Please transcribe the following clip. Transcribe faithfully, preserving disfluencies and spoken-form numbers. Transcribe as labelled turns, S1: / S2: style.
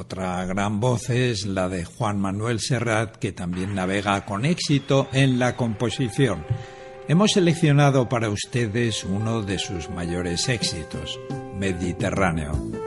S1: Otra gran voz es la de Juan Manuel Serrat, que también navega con éxito en la composición. Hemos seleccionado para ustedes uno de sus mayores éxitos, Mediterráneo.